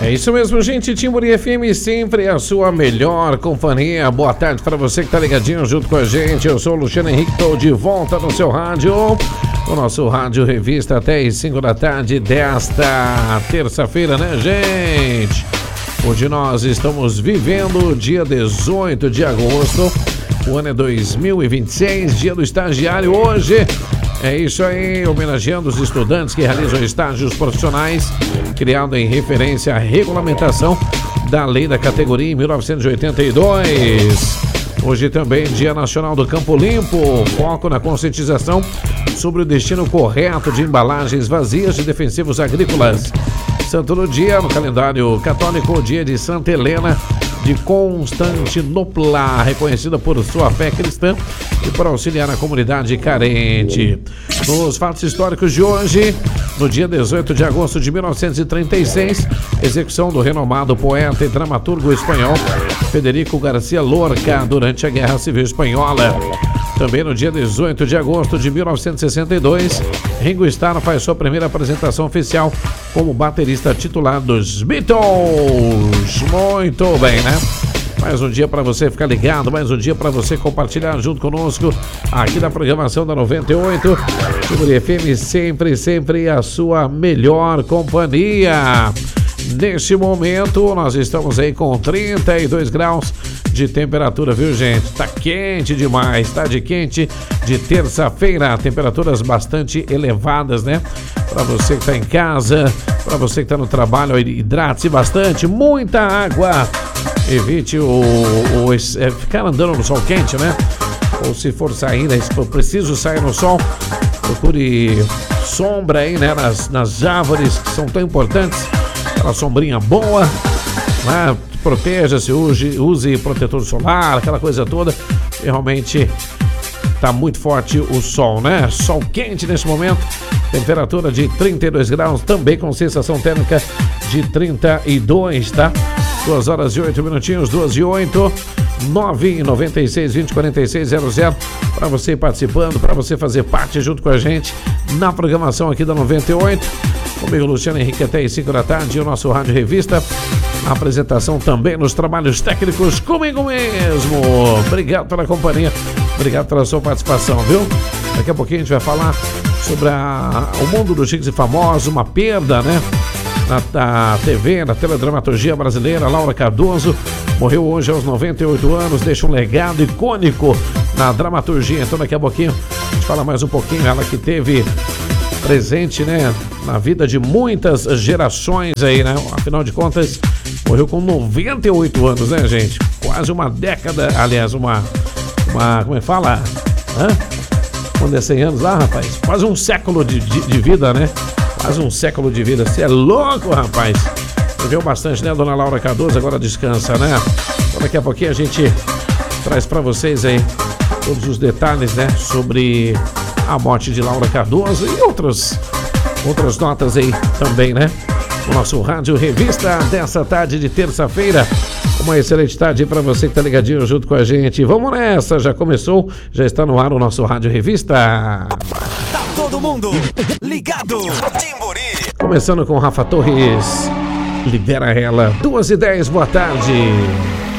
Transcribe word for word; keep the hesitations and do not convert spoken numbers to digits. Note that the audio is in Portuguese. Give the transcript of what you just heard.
É isso mesmo, gente. Timburi F M, sempre a sua melhor companhia. Boa tarde para você que tá ligadinho junto com a gente. Eu sou o Luciano Henrique, tô de volta no seu rádio. O nosso Rádio Revista até as cinco da tarde desta terça-feira, né, gente? Hoje nós estamos vivendo o dia dezoito de agosto. O ano é dois mil e vinte e seis, dia do estagiário hoje. É isso aí, homenageando os estudantes que realizam estágios profissionais, criado em referência à regulamentação da lei da categoria em mil novecentos e oitenta e dois. Hoje também Dia Nacional do Campo Limpo, foco na conscientização sobre o destino correto de embalagens vazias de defensivos agrícolas. Santo do dia, no calendário católico, o dia de Santa Helena de Constantinopla, reconhecida por sua fé cristã e por auxiliar a comunidade carente. Nos fatos históricos de hoje, no dia dezoito de agosto de mil novecentos e trinta e seis, execução do renomado poeta e dramaturgo espanhol Federico García Lorca durante a Guerra Civil Espanhola. Também no dia dezoito de agosto de mil novecentos e sessenta e dois, Ringo Starr faz sua primeira apresentação oficial como baterista titular dos Beatles. Muito bem, né? Mais um dia para você ficar ligado, mais um dia para você compartilhar junto conosco aqui na programação da noventa e oito. Timburi F M, sempre, sempre a sua melhor companhia. Neste momento, nós estamos aí com trinta e dois graus de temperatura, viu, gente? Tá quente demais, tá de quente de terça-feira, temperaturas bastante elevadas, né? Para você que tá em casa, para você que tá no trabalho, hidrate-se bastante, muita água. Evite o, o é, ficar andando no sol quente, né? Ou se for sair, né, se for preciso sair no sol, procure sombra aí, né? Nas, nas árvores que são tão importantes. Aquela sombrinha boa, né? Proteja-se, use, use protetor solar, aquela coisa toda. E realmente tá muito forte o sol, né? Sol quente nesse momento, temperatura de trinta e dois graus, também com sensação térmica de trinta e dois, tá? duas horas e oito minutinhos, duas e oito, nove nove seis, vinte, quarenta e seis, zero zero, para você ir participando, para você fazer parte junto com a gente na programação aqui da noventa e oito. Comigo, Luciano Henrique, até as cinco da tarde, e o nosso Rádio Revista. A apresentação também nos trabalhos técnicos, comigo mesmo. Obrigado pela companhia, obrigado pela sua participação, viu? Daqui a pouquinho a gente vai falar sobre a, o mundo dos chiques e famosos, uma perda, né? Na, na T V, na teledramaturgia brasileira. Laura Cardoso morreu hoje aos noventa e oito anos, deixa um legado icônico na dramaturgia. Então daqui a pouquinho a gente fala mais um pouquinho, ela que teve presente, né, na vida de muitas gerações aí, né? Afinal de contas, morreu com noventa e oito anos, né, gente? Quase uma década, aliás, uma, uma como é que fala? Hã? Quando é cem anos lá, rapaz? Quase um século de, de, de vida, né? Quase um século de vida. Você é louco, rapaz? Viveu bastante, né, dona Laura Cardoso? Agora descansa, né? Então daqui a pouquinho a gente traz pra vocês aí todos os detalhes, né, sobre a morte de Laura Cardoso e outras, outras notas aí também, né? O nosso Rádio Revista dessa tarde de terça-feira. Uma excelente tarde para você que tá ligadinho junto com a gente. Vamos nessa, já começou, já está no ar o nosso Rádio Revista. Tá todo mundo ligado. Timburi. Começando com Rafa Torres. Libera ela. duas e dez, boa tarde.